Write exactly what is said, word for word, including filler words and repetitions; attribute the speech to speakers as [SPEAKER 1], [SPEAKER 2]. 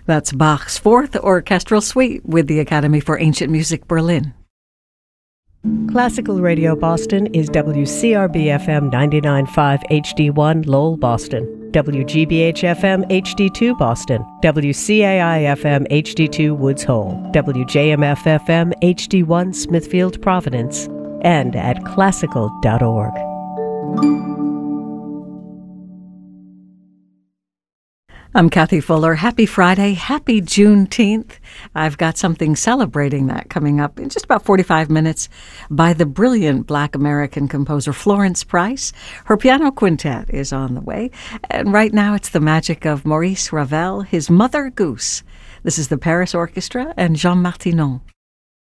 [SPEAKER 1] That's Bach's Fourth Orchestral Suite with the Academy for Ancient Music Berlin.
[SPEAKER 2] Classical Radio Boston is W C R B F M ninety-nine point five H D one Lowell, Boston, W G B H F M H D two Boston, W C A I F M H D two Woods Hole, W J M F F M H D one Smithfield, Providence, and at classical dot org.
[SPEAKER 1] I'm Kathy Fuller. Happy Friday. Happy Juneteenth. I've got something celebrating that coming up in just about forty-five minutes by the brilliant Black American composer Florence Price. Her piano quintet is on the way. And right now it's the magic of Maurice Ravel, his Mother Goose. This is the Paris Orchestra and Jean Martinon.